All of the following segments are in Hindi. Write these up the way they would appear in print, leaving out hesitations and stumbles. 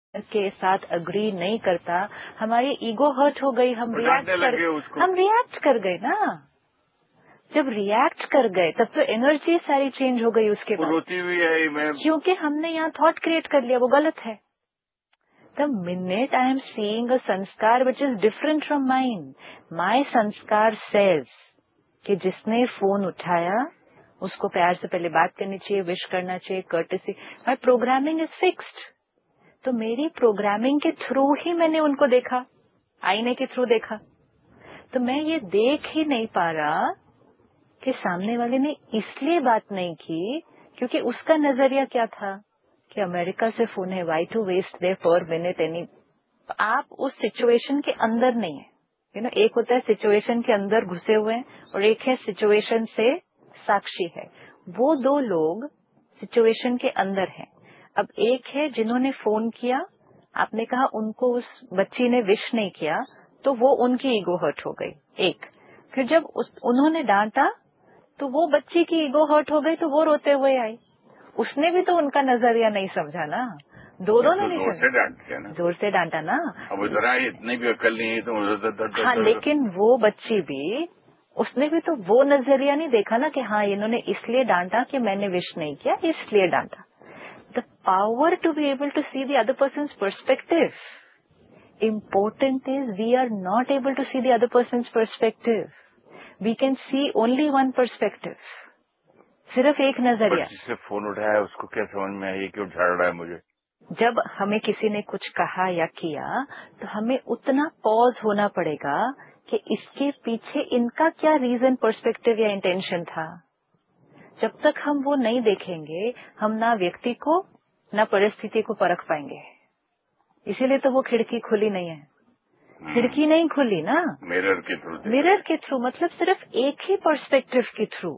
के साथ अग्री नहीं करता, हमारी ईगो हर्ट हो गई, हम रिएक्ट कर गए ना। जब रिएक्ट कर गए तब तो एनर्जी सारी चेंज हो गई उसके बाद। रोती हुई है मैं, क्योंकि हमने यहाँ थॉट क्रिएट कर लिया, वो गलत है। The minute I am seeing a संस्कार which is different from mine, my संस्कार says कि जिसने फोन उठाया उसको प्यार से पहले बात करनी चाहिए, विश करना चाहिए, courtesy। My programming is fixed। तो मेरी प्रोग्रामिंग के थ्रू ही मैंने उनको देखा, आईने के थ्रू देखा। तो मैं ये देख ही नहीं पा रहा कि सामने वाले ने इसलिए बात नहीं की क्योंकि उसका नजरिया क्या था कि अमेरिका से फोन है, वाई टू वेस्ट देयर पर मिनट एनी। आप उस सिचुएशन के अंदर नहीं है, एक होता है सिचुएशन के अंदर घुसे हुए हैं और एक है सिचुएशन से साक्षी है। वो दो लोग सिचुएशन के अंदर हैं। अब एक है जिन्होंने फोन किया, आपने कहा उनको उस बच्ची ने विश नहीं किया, तो वो उनकी ईगो हर्ट हो गई। एक फिर जब उन्होंने डांटा तो वो बच्ची की ईगो हर्ट हो गई, तो वो रोते हुए आई। उसने भी तो उनका नजरिया नहीं समझा ना, दोनों ने नहीं समझा। जोर से डांटा ना। अब इतना इतनी भी अक्ल नहीं है तो हाँ, लेकिन वो बच्ची भी, उसने भी तो वो नजरिया नहीं देखा ना कि हाँ इन्होंने इसलिए डांटा कि मैंने विश नहीं किया, इसलिए डांटा। The power to be able to see the other persons perspective. Important is we are not able to see the other person's perspective. We can see only one perspective. सिर्फ एक नजरिया। जिससे फोन उठाया उसको क्या समझ में आया, क्यों झाड़ रहा है मुझे? जब हमें किसी ने कुछ कहा या किया तो हमें उतना पॉज होना पड़ेगा कि इसके पीछे इनका क्या रीजन, पर्सपेक्टिव या इंटेंशन था। जब तक हम वो नहीं देखेंगे, हम ना व्यक्ति को ना परिस्थिति को परख पाएंगे। इसीलिए तो वो खिड़की खुली नहीं है। खिड़की नहीं खुली ना, मिरर के थ्रू। मिरर के थ्रू मतलब सिर्फ एक ही पर्सपेक्टिव के थ्रू,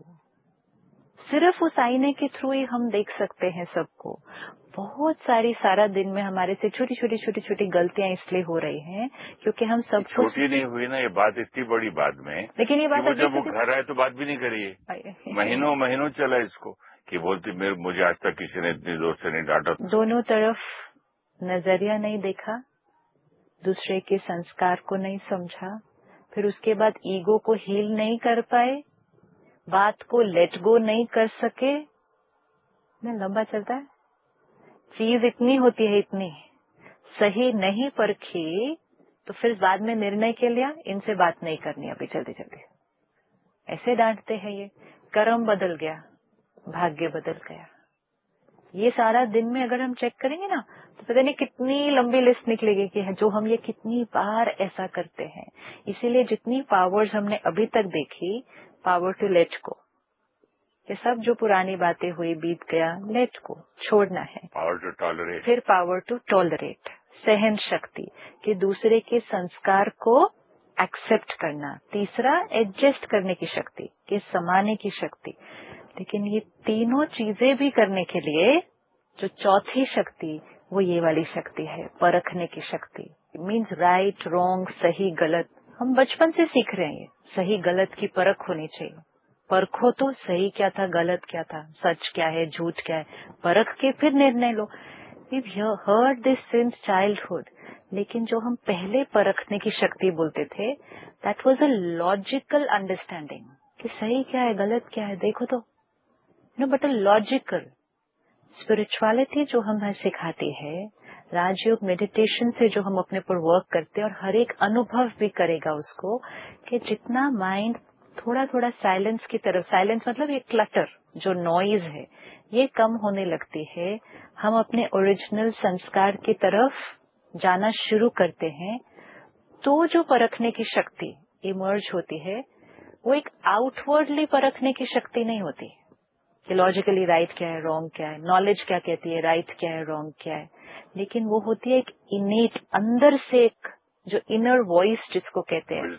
सिर्फ उस आईने के थ्रू ही हम देख सकते हैं सबको। बहुत सारा दिन में हमारे से छोटी छोटी गलतियां इसलिए हो रही हैं क्योंकि हम सब छोटी नहीं हुई ना, ये बात इतनी बड़ी बाद में। लेकिन ये बात जब वो घर आए तो बात भी नहीं करिए, महीनों चला इसको कि बोलती मुझे आज तक किसी ने इतनी जोर से नहीं डांटा। दोनों तरफ नजरिया नहीं देखा, दूसरे के संस्कार को नहीं समझा, फिर उसके बाद ईगो को हील नहीं कर पाए, बात को लेट गो नहीं कर सके ना। लंबा चलता है, चीज इतनी होती है, इतनी सही नहीं परखी तो फिर बाद में निर्णय के लिया इनसे बात नहीं करनी अभी, जल्दी जल्दी ऐसे डांटते हैं। ये कर्म बदल गया, भाग्य बदल गया। ये सारा दिन में अगर हम चेक करेंगे ना तो पता नहीं कितनी लंबी लिस्ट निकलेगी कि जो हम ये कितनी बार ऐसा करते हैं। इसीलिए जितनी पावर्स हमने अभी तक देखी, पावर टू लेट को, ये सब जो पुरानी बातें हुई बीत गया, लेट को छोड़ना है। पावर टू टॉलरेट, फिर पावर टू टॉलरेट, सहन शक्ति कि दूसरे के संस्कार को एक्सेप्ट करना। तीसरा एडजस्ट करने की शक्ति, कि समाने की शक्ति। लेकिन ये तीनों चीजें भी करने के लिए जो चौथी शक्ति, वो ये वाली शक्ति है, परखने की शक्ति। मीन्स राइट रॉन्ग, सही गलत, हम बचपन से सीख रहे हैं। सही गलत की परख होनी चाहिए। परखो तो सही क्या था, गलत क्या था, सच क्या है, झूठ क्या है, परख के फिर निर्णय लो। We've heard this since childhood, लेकिन जो हम पहले परखने की शक्ति बोलते थे, that was a logical understanding कि सही क्या है, गलत क्या है, देखो तो, but a logical spirituality जो हमें सिखाती है, राजयोग मेडिटेशन से जो हम अपने पर वर्क करते हैं, और हर एक अनुभव भी करेगा उसको कि जितना माइंड थोड़ा थोड़ा साइलेंस की तरफ, साइलेंस मतलब ये क्लटर जो नॉइज है, ये कम होने लगती है, हम अपने ओरिजिनल संस्कार की तरफ जाना शुरू करते हैं, तो जो परखने की शक्ति इमर्ज होती है वो एक आउटवर्डली परखने की शक्ति नहीं होती कि लॉजिकली राइट क्या है, रॉन्ग क्या है, नॉलेज क्या कहती है, राइट क्या है, रॉन्ग क्या है, लेकिन वो होती है एक इनेट, अंदर से एक जो इनर वॉइस जिसको कहते हैं,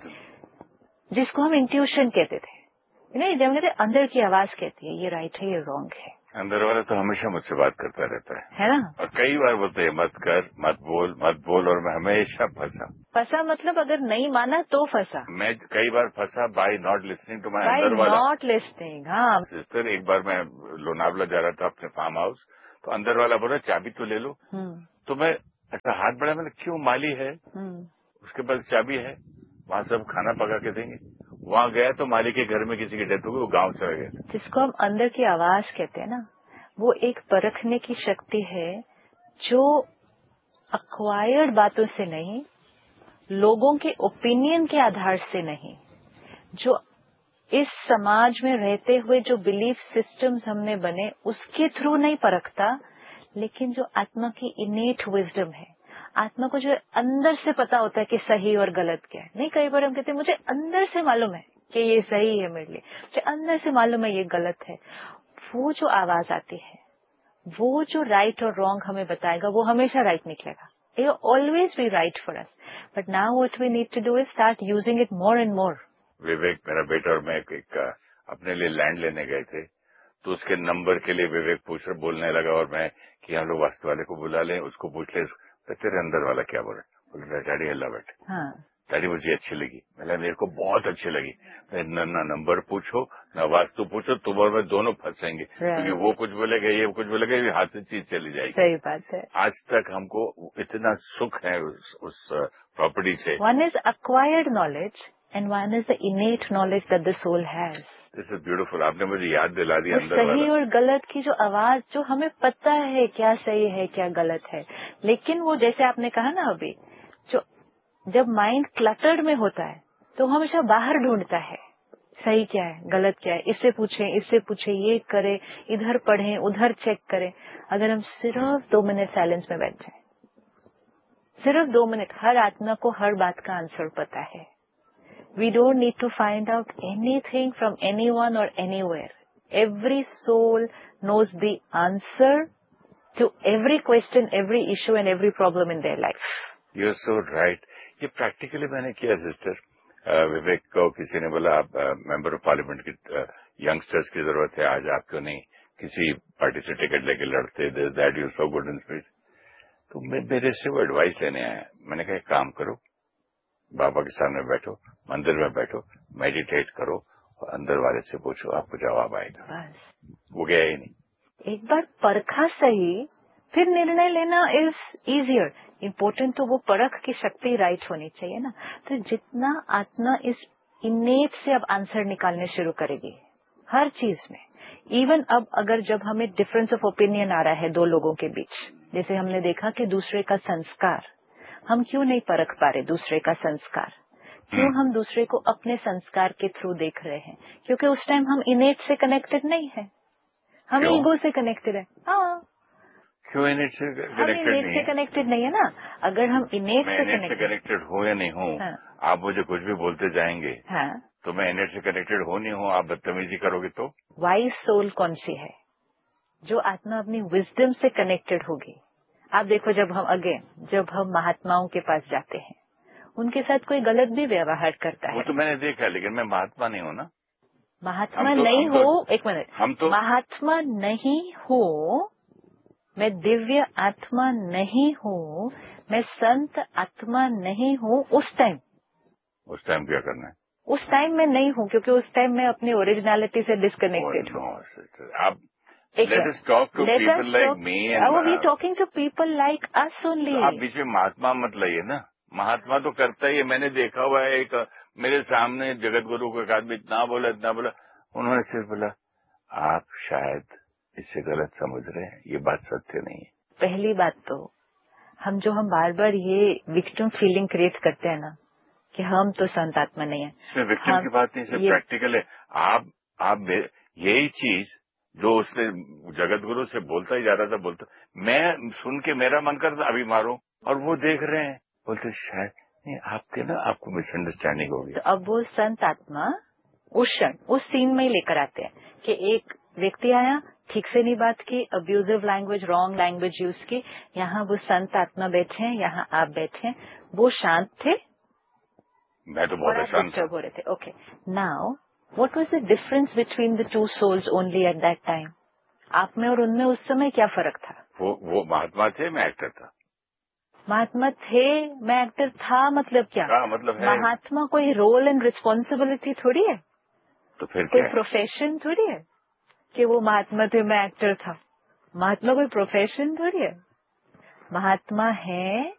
जिसको हम इंट्यूशन कहते थे, जब कहते अंदर की आवाज कहती है ये राइट है, ये रॉन्ग है। अंदर वाला तो हमेशा मुझसे बात करता रहता है ना, और कई बार बोलते हैं मत कर, मत बोल, और मैं हमेशा फंसा मतलब अगर नहीं माना तो फंसा। मैं कई बार फंसा bye not listening to my अंदर वाला, नॉट लिसनिंग। हाँ सिस्टर, एक बार मैं लोनावला जा रहा था अपने फार्म हाउस, तो अंदर वाला बोला चाबी तो ले लो, तो मैं ऐसा हाथ बढ़ा, मैंने क्यों, माली है, उसके पास चाबी है, वहां सब खाना पका के देंगे। वहां गया तो माली के घर में किसी की डेथ हो गई, वो गांव चला गया। जिसको हम अंदर की आवाज कहते हैं ना, वो एक परखने की शक्ति है जो अक्वायर्ड बातों से नहीं, लोगों के ओपिनियन के आधार से नहीं, जो इस समाज में रहते हुए जो बिलीफ सिस्टम्स हमने बने उसके थ्रू नहीं परखता, लेकिन जो आत्मा की इनेट विजडम है, आत्मा को जो अंदर से पता होता है कि सही और गलत क्या है। नहीं, कई बार हम कहते हैं मुझे अंदर से मालूम है कि ये सही है मेरे लिए, मुझे अंदर से मालूम है ये गलत है। वो जो आवाज आती है, वो जो राइट और रॉन्ग हमें बताएगा, वो हमेशा राइट निकलेगा। It will always be right for us. But now what we need to do is start using it more and more. विवेक, मेरा बेटा और मैं एक अपने लिए लैंड लेने गए थे, तो उसके नंबर के लिए विवेक बोलने लगा, और मैं कि हम लोग वास्तु वाले को बुला लें, उसको पूछ ले, तो तेरे अंदर वाला क्या बोल रहा है? बोल, डैडी आई लव इट। हाँ, डैडी मुझे अच्छी लगी। मैंने, मेरे को बहुत अच्छी लगी। ना नंबर पूछो ना वास्तु पूछो, तुम और मैं दोनों फंसेंगे, क्योंकि वो कुछ बोलेगा, ये कुछ बोलेगा, ये हाथ से चीज चली जाएगी। सही बात है। आज तक हमको इतना सुख है उस प्रॉपर्टी से। One is acquired knowledge and one is the इनेट knowledge that the soul has. This is beautiful, आपने मुझे याद दिला दी अंदर सही वाला। और गलत की जो आवाज, जो हमें पता है क्या सही है क्या गलत है, लेकिन वो जैसे आपने कहा ना अभी, जो जब माइंड क्लटर्ड में होता है तो हमेशा बाहर ढूंढता है सही क्या है गलत क्या है, इससे पूछे, ये करे, इधर पढ़ें उधर चेक करें। अगर हम सिर्फ 2 मिनट साइलेंस में बैठ जाए, सिर्फ 2 मिनट, हर आत्मा को हर बात का आंसर पता है। We don't need to find out anything from anyone और anywhere. Every soul knows the answer to every question, every issue and every problem in their life. You are so right. ये प्रैक्टिकली मैंने किया सिस्टर। विवेक को किसी ने बोला, आप मेंबर ऑफ पार्लियामेंट की यंगस्टर्स की जरूरत है, आज आप क्यों नहीं किसी पार्टी से टिकट लेके लड़ते, that you so good in speech. तो मेरे से वो एडवाइस लेने आया। मैंने कहा, एक काम करो, बाबा के सामने बैठो, मंदिर में बैठो, मेडिटेट करो, और अंदर वाले से पूछो, आपको जवाब आएगा। वो गया ही नहीं। एक बार परखा सही, फिर निर्णय लेना इज इजियर। इम्पोर्टेंट तो वो परख की शक्ति राइट होनी चाहिए ना। तो जितना आत्मा इस इनेट से अब आंसर निकालने शुरू करेगी हर चीज में, इवन अब अगर जब हमें डिफरेंस ऑफ ओपिनियन आ रहा है दो लोगों के बीच, जैसे हमने देखा कि दूसरे का संस्कार, हम क्यों नहीं परख पा रहे दूसरे का संस्कार, क्यों हम दूसरे को अपने संस्कार के थ्रू देख रहे हैं? क्योंकि उस टाइम हम इनेट से कनेक्टेड नहीं है, हम ईगो से कनेक्टेड है। हाँ, क्यों इनेट से कनेक्टेड नहीं है ना। अगर हम इनेट से कनेक्टेड हो या नहीं हूँ, हाँ, आप मुझे कुछ भी बोलते जाएंगे, हाँ, तो मैं इनेट से कनेक्टेड हो नहीं हूँ, आप बदतमीजी करोगे तो। वाइज सोल कौन सी है? जो आत्मा अपनी विजडम से कनेक्टेड होगी। आप देखो, जब हम महात्माओं के पास जाते हैं, उनके साथ कोई गलत भी व्यवहार करता है, वो तो मैंने देखा, लेकिन मैं महात्मा नहीं हूँ ना। महात्मा नहीं हो, एक मिनट, हम तो महात्मा नहीं हो, मैं दिव्य आत्मा नहीं हूँ, मैं संत आत्मा नहीं हूँ। उस टाइम क्या करना है? उस टाइम मैं नहीं हूँ, क्योंकि उस टाइम मैं अपनी ओरिजिनलिटी से डिस्कनेक्टेड हूँ। आप let us talk to people like me and we talking to people like us only. आप बीच में महात्मा मत लाइए ना। महात्मा तो करता ही है। मैंने देखा हुआ है, एक मेरे सामने जगत गुरु को एक आदमी इतना बोला, उन्होंने सिर्फ बोला, आप शायद इससे गलत समझ रहे हैं, ये बात सत्य नहीं है। पहली बात तो हम बार बार ये विक्टिम फीलिंग क्रिएट करते हैं ना कि हम तो संत आत्मा नहीं है। इसमें विक्टिम की बात नहीं, सिर्फ प्रैक्टिकल है। आप यही चीज जो उसने जगत गुरु से बोलता ही जा रहा था, मैं सुन के मेरा मन करता अभी मारूं, और वो देख रहे हैं, बोलते शायद नहीं, आपको मिसअंडरस्टैंडिंग होगी। तो अब वो संत आत्मा उस क्षण उस सीन में ही लेकर आते हैं कि एक व्यक्ति आया, ठीक से नहीं बात की, abusive language, wrong language use की, यहाँ वो संत आत्मा बैठे हैं, यहाँ आप बैठे हैं, वो शांत थे, मैं तो बहुत शांत हो रहे थे। Okay, now what was the difference between the two souls only at that time? आप में और उनमें उस समय क्या फर्क था? वो महात्मा थे, मैं एक्टर था। महात्मा थे, मैं एक्टर था, मतलब क्या? मतलब है, महात्मा कोई रोल एंड रिस्पॉन्सिबिलिटी थोड़ी है, तो फिर कोई प्रोफेशन थोड़ी है कि वो महात्मा थे मैं एक्टर था। महात्मा कोई प्रोफेशन थोड़ी है। महात्मा है